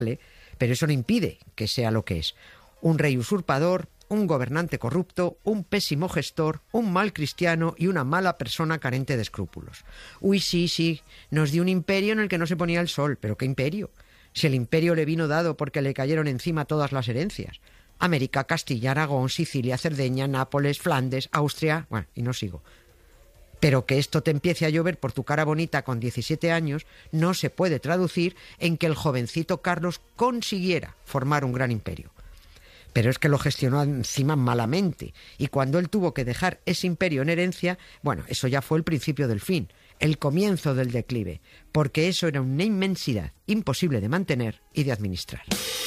pero eso no impide que sea lo que es. Un rey usurpador, un gobernante corrupto, un pésimo gestor, un mal cristiano y una mala persona carente de escrúpulos. Uy, sí, nos dio un imperio en el que no se ponía el sol, pero ¿qué imperio? Si el imperio le vino dado porque le cayeron encima todas las herencias. América, Castilla, Aragón, Sicilia, Cerdeña, Nápoles, Flandes, Austria... Bueno, y no sigo. Pero que esto te empiece a llover por tu cara bonita con 17 años no se puede traducir en que el jovencito Carlos consiguiera formar un gran imperio. Pero es que lo gestionó encima malamente, y cuando él tuvo que dejar ese imperio en herencia, bueno, eso ya fue el principio del fin, el comienzo del declive, porque eso era una inmensidad imposible de mantener y de administrar.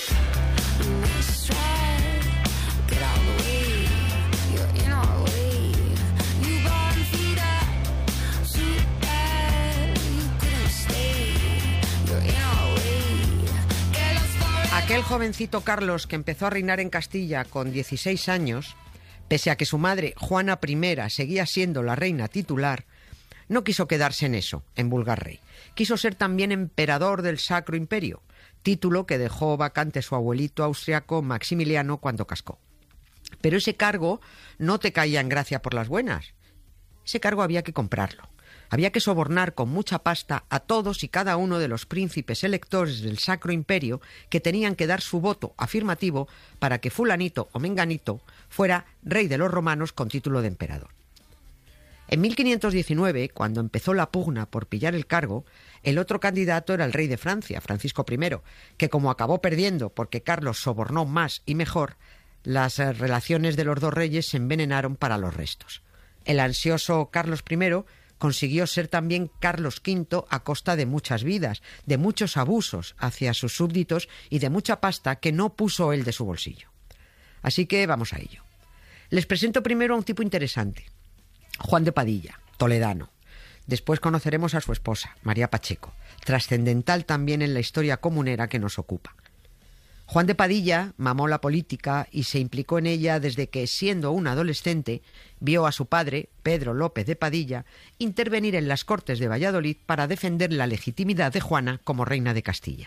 Aquel jovencito Carlos que empezó a reinar en Castilla con 16 años, pese a que su madre, Juana I, seguía siendo la reina titular, no quiso quedarse en eso, en vulgar rey. Quiso ser también emperador del Sacro Imperio, título que dejó vacante su abuelito austriaco Maximiliano cuando cascó. Pero ese cargo no te caía en gracia por las buenas. Ese cargo había que comprarlo. Había que sobornar con mucha pasta a todos y cada uno de los príncipes electores del Sacro Imperio que tenían que dar su voto afirmativo para que fulanito o menganito fuera rey de los romanos con título de emperador. En 1519, cuando empezó la pugna por pillar el cargo, el otro candidato era el rey de Francia, Francisco I, que como acabó perdiendo porque Carlos sobornó más y mejor, las relaciones de los dos reyes se envenenaron para los restos. El ansioso Carlos I consiguió ser también Carlos V a costa de muchas vidas, de muchos abusos hacia sus súbditos y de mucha pasta que no puso él de su bolsillo. Así que vamos a ello. Les presento primero a un tipo interesante, Juan de Padilla, toledano. Después conoceremos a su esposa, María Pacheco, trascendental también en la historia comunera que nos ocupa. Juan de Padilla mamó la política y se implicó en ella desde que, siendo un adolescente, vio a su padre, Pedro López de Padilla, intervenir en las Cortes de Valladolid para defender la legitimidad de Juana como reina de Castilla.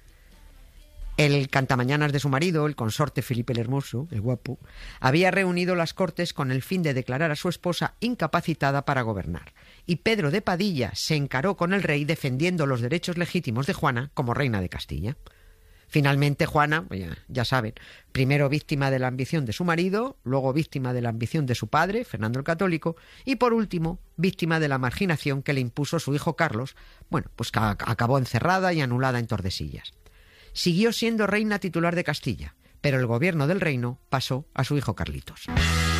El cantamañanas de su marido, el consorte Felipe el Hermoso, el guapo, había reunido las Cortes con el fin de declarar a su esposa incapacitada para gobernar, y Pedro de Padilla se encaró con el rey defendiendo los derechos legítimos de Juana como reina de Castilla. Finalmente Juana, ya saben, primero víctima de la ambición de su marido, luego víctima de la ambición de su padre, Fernando el Católico, y por último, víctima de la marginación que le impuso su hijo Carlos, pues que acabó encerrada y anulada en Tordesillas. Siguió siendo reina titular de Castilla, pero el gobierno del reino pasó a su hijo Carlitos.